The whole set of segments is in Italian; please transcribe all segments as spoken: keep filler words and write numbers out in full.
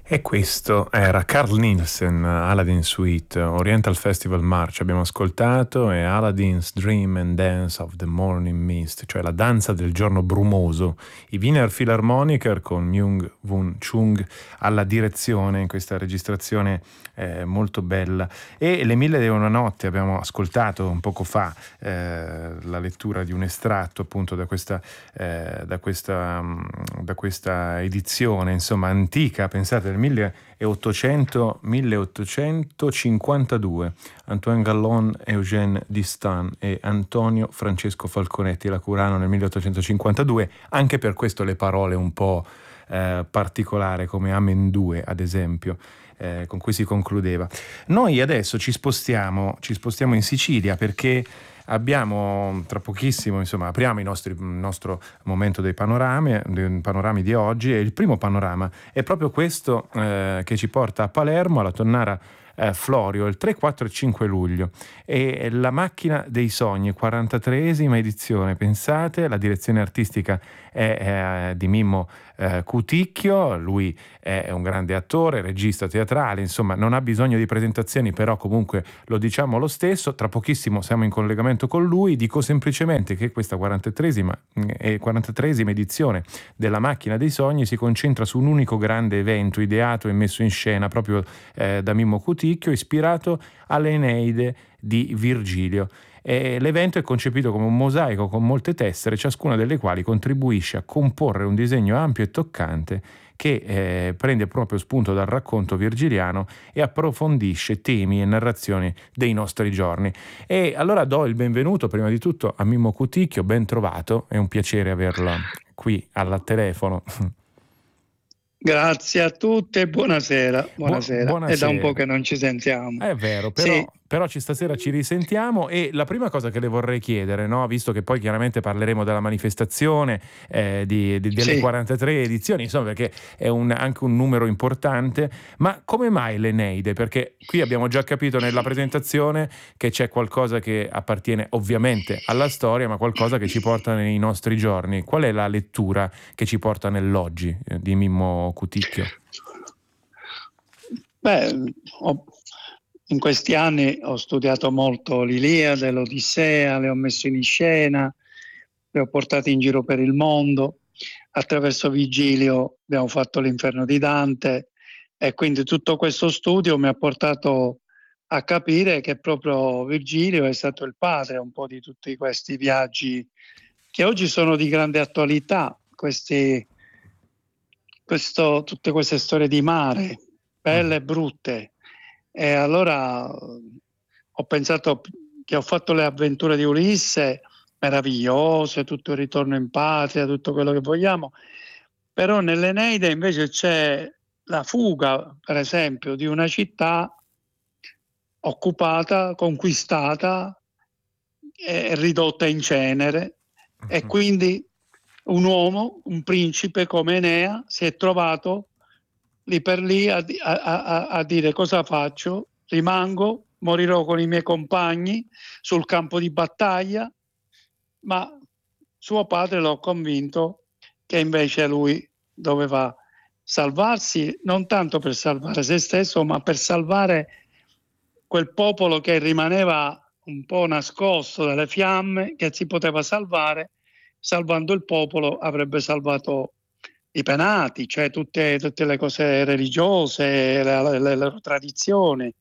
E questo era Carl Nielsen, Aladdin Suite, Oriental Festival March abbiamo ascoltato, e Aladdin's Dream and Dance of the Morning Mist, cioè la danza del giorno brumoso. I Wiener Philharmoniker con Myung Woo Chung alla direzione in questa registrazione eh, molto bella. E Le Mille e una notte abbiamo ascoltato un poco fa eh, la lettura di un estratto appunto da questa, eh, da questa, da questa edizione insomma antica, pensate, del milleottocento milleottocentocinquantadue. Antoine Gallon, Eugène Distin e Antonio Francesco Falconetti la curano nel milleottocentocinquantadue, anche per questo le parole un po' eh, particolari, come Amen due ad esempio, eh, con cui si concludeva. Noi adesso ci spostiamo, ci spostiamo in Sicilia, perché abbiamo tra pochissimo, insomma, apriamo i nostri, il nostro momento dei panorami, dei panorami di oggi, e il primo panorama è proprio questo eh, che ci porta a Palermo, alla Tonnara eh, Florio, il tre, quattro e cinque luglio. E La macchina dei sogni, quarantatreesima edizione, pensate, la direzione artistica è, è di Mimmo eh, Cuticchio, lui è un grande attore, regista teatrale, insomma non ha bisogno di presentazioni, però comunque lo diciamo lo stesso. Tra pochissimo siamo in collegamento con lui. Dico semplicemente che questa quarantatreesima e quarantatreesima edizione della Macchina dei Sogni si concentra su un unico grande evento ideato e messo in scena proprio eh, da Mimmo Cuticchio, ispirato all'Eneide di Virgilio. E l'evento è concepito come un mosaico con molte tessere, ciascuna delle quali contribuisce a comporre un disegno ampio e toccante che eh, prende proprio spunto dal racconto virgiliano e approfondisce temi e narrazioni dei nostri giorni. E allora do il benvenuto prima di tutto a Mimmo Cuticchio, ben trovato, è un piacere averlo qui al telefono. Grazie a tutti e buonasera. Buonasera. Bu- buonasera. È da un po' che non ci sentiamo. È vero, però, sì. però ci stasera ci risentiamo, e la prima cosa che le vorrei chiedere, no, visto che poi chiaramente parleremo della manifestazione eh, di, di, delle sì. quarantatré edizioni, insomma, perché è un, anche un numero importante, ma come mai l'Eneide? Perché qui abbiamo già capito nella presentazione che c'è qualcosa che appartiene ovviamente alla storia, ma qualcosa che ci porta nei nostri giorni. Qual è la lettura che ci porta nell'oggi eh, di Mimmo Cuticchio? Beh, ho, in questi anni ho studiato molto l'Iliade, l'Odissea, le ho messo in scena, le ho portate in giro per il mondo. Attraverso Vigilio abbiamo fatto l'Inferno di Dante, e quindi tutto questo studio mi ha portato a capire che proprio Virgilio è stato il padre un po' di tutti questi viaggi che oggi sono di grande attualità, questi, questo, tutte queste storie di mare, belle e brutte. E allora ho pensato che ho fatto le avventure di Ulisse, meravigliose, tutto il ritorno in patria, tutto quello che vogliamo, però nell'Eneide invece c'è la fuga, per esempio, di una città occupata, conquistata e ridotta in cenere, uh-huh. E quindi un uomo, un principe come Enea si è trovato lì per lì a, a, a, a dire: cosa faccio? Rimango, morirò con i miei compagni sul campo di battaglia, ma suo padre l'ho convinto che invece lui doveva salvarsi, non tanto per salvare se stesso, ma per salvare quel popolo che rimaneva un po' nascosto dalle fiamme, che si poteva salvare. Salvando il popolo avrebbe salvato i penati, cioè tutte, tutte le cose religiose, le, le, le loro tradizioni.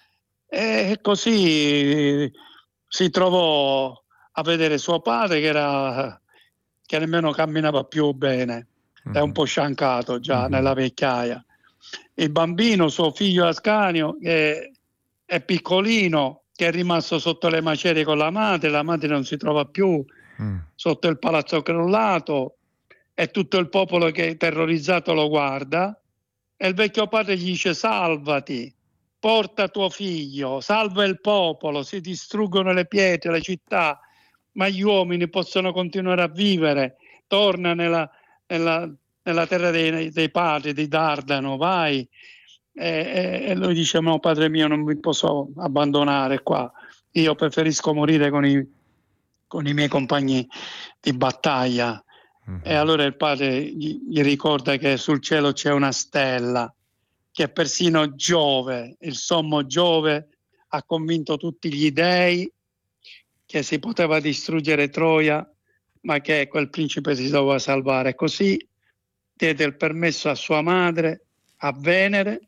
E così si trovò a vedere suo padre che era che nemmeno camminava più bene, mm-hmm. È un po' sciancato già, mm-hmm. Nella vecchiaia. Il bambino, suo figlio Ascanio, che è piccolino, che è rimasto sotto le macerie con la madre, la madre non si trova più, mm. Sotto il palazzo crollato, e tutto il popolo che è terrorizzato lo guarda, e il vecchio padre gli dice: salvati, porta tuo figlio, salva il popolo, si distruggono le pietre, le città, ma gli uomini possono continuare a vivere, torna nella, nella, nella terra dei, dei padri, di Dardano, vai. E, e lui dice: no, padre mio, non mi posso abbandonare qua, io preferisco morire con i, con i miei compagni di battaglia. Mm-hmm. E allora il padre gli, gli ricorda che sul cielo c'è una stella, che persino Giove, il sommo Giove, ha convinto tutti gli dei che si poteva distruggere Troia, ma che quel principe si doveva salvare. Così diede il permesso a sua madre, a Venere,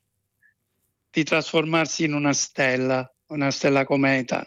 di trasformarsi in una stella, una stella cometa,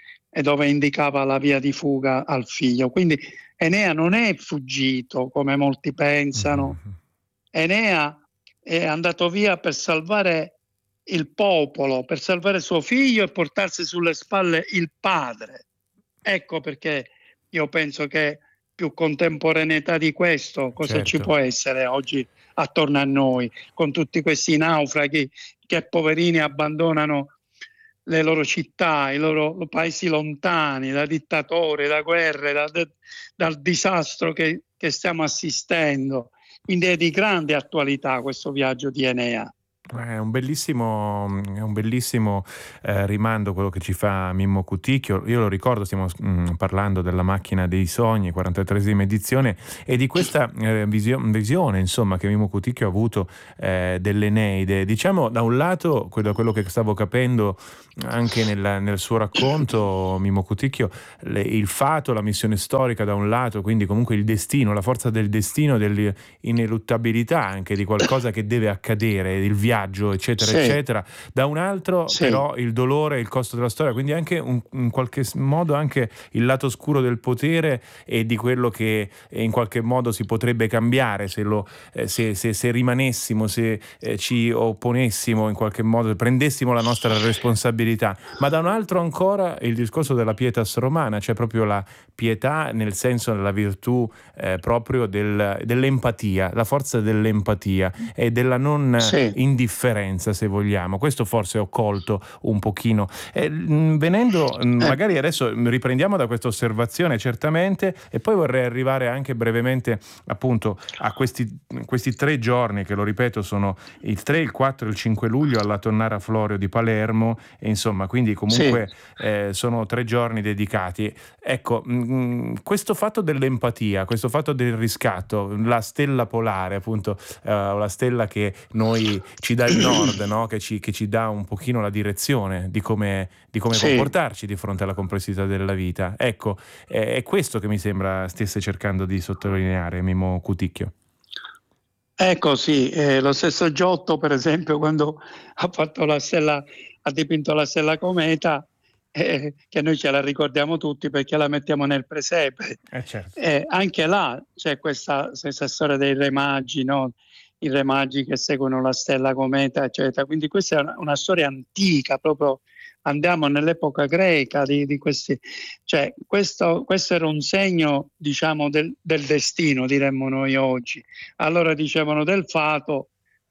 e dove indicava la via di fuga al figlio. Quindi Enea non è fuggito, come molti pensano. Mhm. Enea è andato via per salvare il popolo, per salvare suo figlio e portarsi sulle spalle il padre. Ecco perché io penso che più contemporaneità di questo cosa Certo. ci può essere oggi attorno a noi, con tutti questi naufraghi che poverini abbandonano le loro città, i loro paesi lontani, da dittatori, da guerre, da, da, dal disastro che, che stiamo assistendo. Quindi è di grande attualità questo viaggio di Enea. È un bellissimo, è un bellissimo eh, rimando quello che ci fa Mimmo Cuticchio. Io lo ricordo, stiamo mh, parlando della Macchina dei Sogni, quarantatreesima edizione, e di questa eh, visio- visione insomma che Mimmo Cuticchio ha avuto eh, dell'Eneide. Diciamo, da un lato, da quello che stavo capendo anche nel, nel suo racconto, Mimmo Cuticchio, le, il fato, la missione storica da un lato, quindi comunque il destino, la forza del destino, dell'ineluttabilità anche di qualcosa che deve accadere, il viaggio, eccetera, Sì. eccetera. Da un altro, Sì. però, il dolore e il costo della storia, quindi anche un, in qualche modo anche il lato oscuro del potere e di quello che in qualche modo si potrebbe cambiare se, lo, eh, se, se, se rimanessimo, se eh, ci opponessimo in qualche modo, prendessimo la nostra responsabilità. Ma da un altro ancora il discorso della pietas romana, cioè proprio la pietà nel senso della virtù eh, proprio del, dell'empatia, la forza dell'empatia e della non Sì. indifferenza, se vogliamo. Questo forse ho colto un pochino. Eh, venendo, magari adesso riprendiamo da questa osservazione, certamente, e poi vorrei arrivare anche brevemente appunto a questi, questi tre giorni, che lo ripeto sono il tre, il quattro e il cinque luglio alla Tonnara Florio di Palermo, e insomma, quindi comunque sì. eh, sono tre giorni dedicati. Ecco, mh, questo fatto dell'empatia, questo fatto del riscatto, la stella polare, appunto, eh, la stella che noi ci dà il nord, no? che, ci, che ci dà un pochino la direzione di come, di come sì. comportarci di fronte alla complessità della vita. Ecco, è, è questo che mi sembra stesse cercando di sottolineare Mimmo Cuticchio. Ecco, sì, eh, lo stesso Giotto, per esempio, quando ha fatto la stella, ha dipinto la stella cometa, eh, che noi ce la ricordiamo tutti perché la mettiamo nel presepe. Eh, certo. eh, anche là c'è questa stessa storia dei re magi, no? I re magi che seguono la stella cometa, eccetera. Quindi questa è una, una storia antica, proprio andiamo nell'epoca greca di, di questi, cioè questo, questo era un segno, diciamo, del, del destino, diremmo noi oggi. Allora dicevano del fato,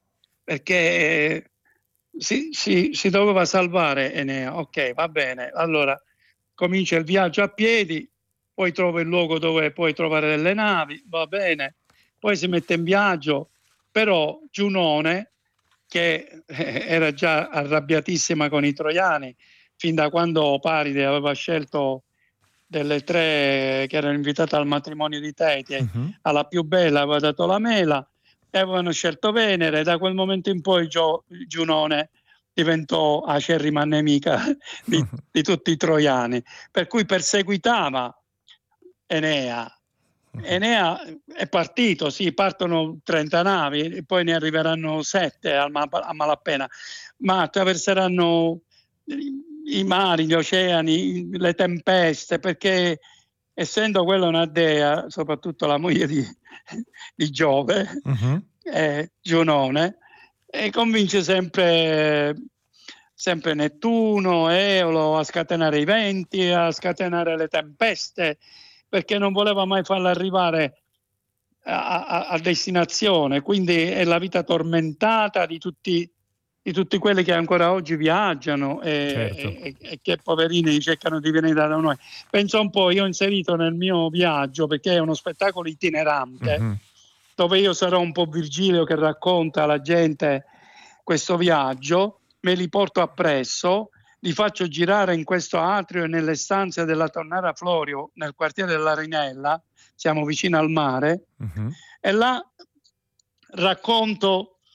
perché si, si, si doveva salvare Enea. Ok, va bene, allora comincia il viaggio a piedi, poi trova il luogo dove puoi trovare delle navi, va bene, poi si mette in viaggio, però Giunone, che era già arrabbiatissima con i troiani, fin da quando Paride aveva scelto delle tre che erano invitate al matrimonio di Teti, uh-huh. alla più bella aveva dato la mela, e avevano scelto Venere. Da quel momento in poi Gio, Giunone diventò acerrima nemica di, uh-huh. di tutti i troiani, per cui perseguitava Enea. Enea è partito, sì, partono trenta navi, e poi ne arriveranno sette a malapena, ma attraverseranno i mari, gli oceani, le tempeste, perché essendo quella una dea, soprattutto la moglie di, di Giove, uh-huh. eh, Giunone, e convince sempre, sempre Nettuno, Eolo a scatenare i venti, a scatenare le tempeste, perché non voleva mai farla arrivare a, a, a destinazione. Quindi è la vita tormentata di tutti, di tutti quelli che ancora oggi viaggiano e, certo. e, e che poverini cercano di venire da noi. Penso un po', io ho inserito nel mio viaggio, perché è uno spettacolo itinerante, uh-huh. dove io sarò un po' Virgilio che racconta alla gente questo viaggio, me li porto appresso, li faccio girare in questo atrio e nelle stanze della Tonnara Florio, nel quartiere dell'Arinella, siamo vicino al mare, uh-huh. e là racconto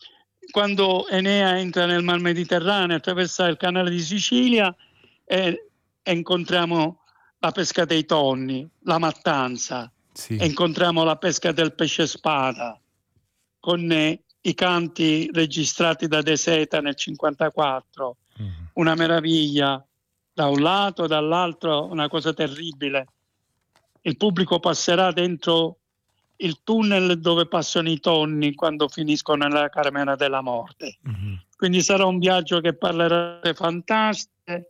quando Enea entra nel Mar Mediterraneo, attraversa il canale di Sicilia e, e incontriamo la pesca dei tonni, la mattanza, Sì. e incontriamo la pesca del pesce spada, con eh, i canti registrati da De Seta nel cinquantaquattro, Mm. una meraviglia da un lato, dall'altro una cosa terribile. Il pubblico passerà dentro il tunnel dove passano i tonni quando finiscono nella Camera della Morte. Mm. Quindi sarà un viaggio che parlerà di fantastiche,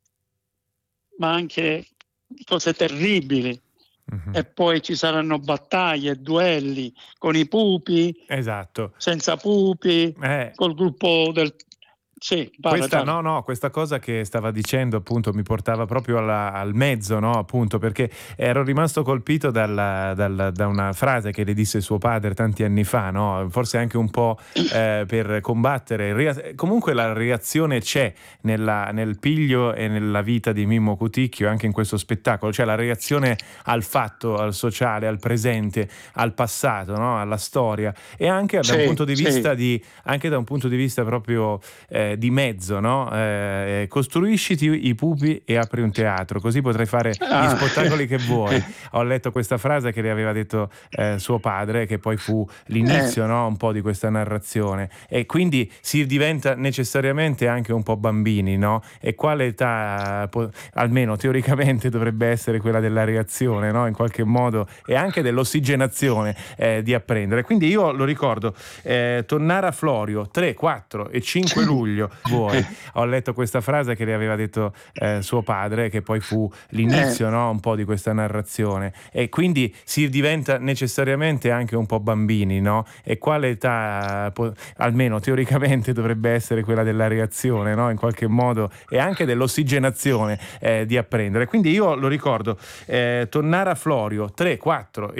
ma anche di cose terribili. Mm. E poi ci saranno battaglie, duelli con i pupi, Esatto. senza pupi, Eh. col gruppo del... Sì, parla, Questa, parla. no, no, questa cosa che stava dicendo appunto mi portava proprio alla- al mezzo, no? Appunto perché ero rimasto colpito dalla- dalla- da una frase che le disse suo padre tanti anni fa, no? Forse anche un po' eh, per combattere. Rea- comunque la reazione c'è nella- nel piglio e nella vita di Mimmo Cuticchio, anche in questo spettacolo, cioè la reazione al fatto, al sociale, al presente, al passato, no? Alla storia, e anche da un Sì, punto di sì. vista di, anche da un punto di vista proprio eh, di mezzo, no? Eh, costruisciti i pupi e apri un teatro, così potrai fare gli Ah. spettacoli che vuoi. Ho letto questa frase che le aveva detto eh, suo padre, che poi fu l'inizio, Eh. no? Un po' di questa narrazione, e quindi si diventa necessariamente anche un po' bambini, no? E quale età, po- almeno teoricamente, dovrebbe essere quella della reazione, no? In qualche modo, e anche dell'ossigenazione eh, di apprendere. Quindi io lo ricordo, eh, Tonnara Florio, tre, quattro e cinque luglio vuoi. Ho letto questa frase che le aveva detto eh, suo padre, che poi fu l'inizio, Eh. no? Un po' di questa narrazione, e quindi si diventa necessariamente anche un po' bambini, no? E quale età, po- almeno teoricamente, dovrebbe essere quella della reazione, no? In qualche modo, e anche dell'ossigenazione eh, di apprendere. Quindi io lo ricordo, eh, Tonnara Florio, tre, quattro